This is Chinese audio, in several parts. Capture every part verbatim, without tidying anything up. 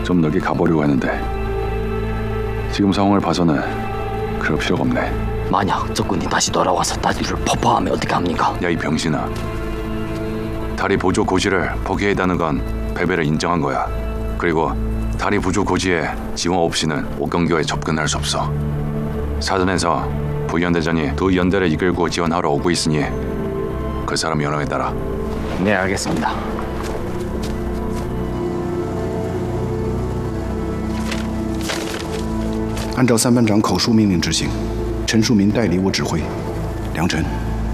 좀 넓게 가보려고 했는데 지금 상황을 봐서는 그럴 필요가 없네. 만약 적군이 다시 돌아와서 다리를 폭파하면 어떻게 합니까? 야, 이 병신아. 다리 보조 고지를 포기해다는 건 패배를 인정한 거야. 그리고 다리 보조 고지에 지원 없이는 오경교에 접근할 수 없어. 사전에서 부연대전이 두 연대를 이끌고 지원하러 오고 있으니 그 사람 연락에 따라. 네, 알겠습니다. 按照三班长口述命令执行，陈树民代理我指挥。梁晨，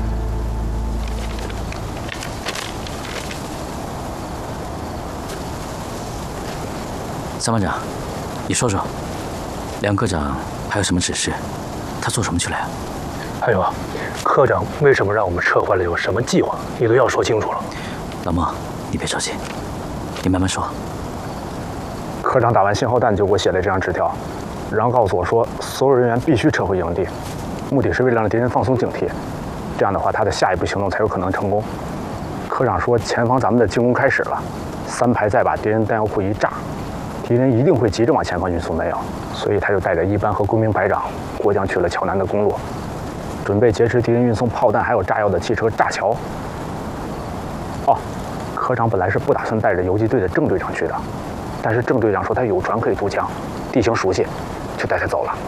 三班长，你说说，梁科长还有什么指示？他做什么去了呀？ 还有啊，科长为什么让我们撤回来？有什么计划？你都要说清楚了。 老孟，你别着急，你慢慢说。 科长打完信号弹就给我写了这张纸条，然后告诉我说，所有人员必须撤回营地，目的是为了让敌人放松警惕，这样的话他的下一步行动才有可能成功。科长说，前方咱们的进攻开始了，三排再把敌人弹药库一炸，敌人一定会急着往前方运送弹药，所以他就带着一班和工兵排长过江去了桥南的公路，准备劫持敌人运送炮弹还有炸药的汽车炸桥。哦，科长本来是不打算带着游击队的郑队长去的，但是郑队长说他有船可以渡江，地形熟悉，就带他走了。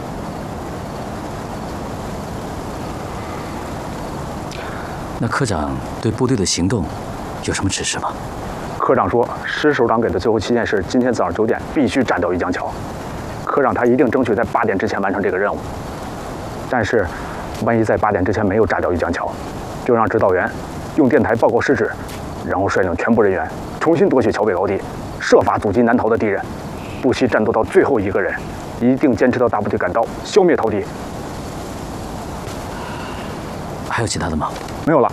那科长对部队的行动有什么指示吗？ 科长说，师首长给的最后期限是今天早上九点必须炸掉一江桥。科长他一定争取在八点之前完成这个任务。但是，万一在八点之前没有炸掉一江桥，就让指导员用电台报告失职，然后率领全部人员重新夺取桥北高地，设法阻击南逃的敌人，不惜战斗到最后一个人，一定坚持到大部队赶到，消灭逃敌。 还有其他的吗？ 没有了。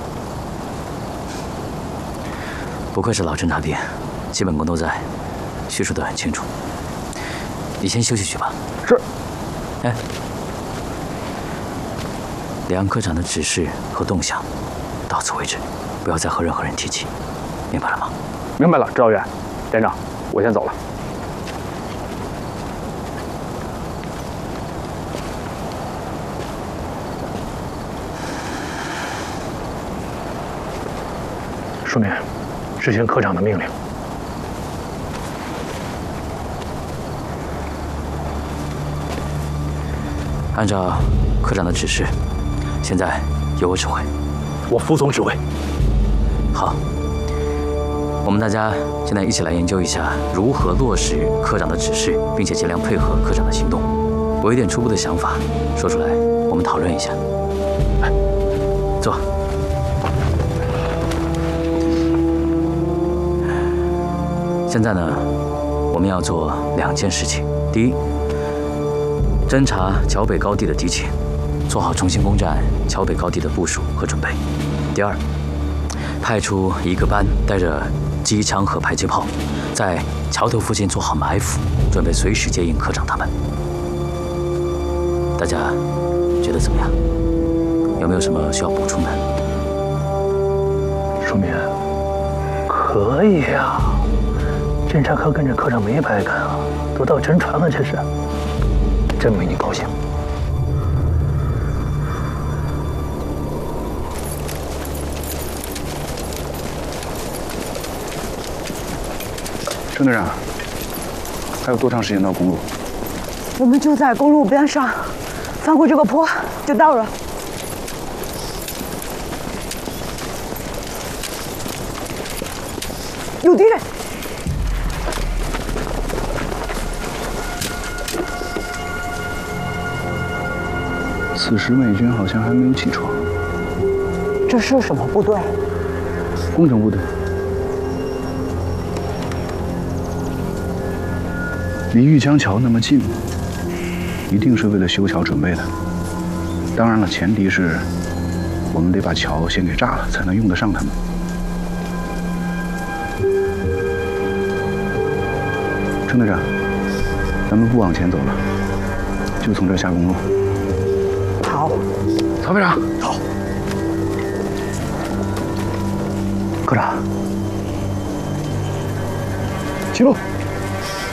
不愧是老侦察兵，基本功都在，叙述得很清楚。你先休息去吧。 是。 哎，梁科长的指示和动向到此为止，不要再和任何人提起，明白了吗？ 明白了，指导员。连长，我先走了。书面，执行科长的命令。 按照科长的指示，现在由我指挥。 我服从指挥。 好，我们大家现在一起来研究一下如何落实科长的指示，并且尽量配合科长的行动。我有一点初步的想法，说出来，我们讨论一下。来，坐。现在呢，我们要做两件事情。第一，侦查桥北高地的敌情，做好重新攻占桥北高地的部署和准备。第二，派出一个班带着机枪和迫击炮，在桥头附近做好埋伏，准备随时接应科长他们。大家觉得怎么样？有没有什么需要补充的？ 书明，可以呀。侦察科跟着科长没白干啊，得到真传了，这是，真为你高兴。 郑队长，还有多长时间到公路？ 我们就在公路边上，翻过这个坡就到了。有敌人！ 此时美军好像还没有起床。 这是什么部队？ 工程部队。离玉江桥那么近，一定是为了修桥准备的。当然了，前提是我们得把桥先给炸了，才能用得上他们。郑队长，咱们不往前走了，就从这儿下公路。 好。 曹排长， 好。 科长，起路。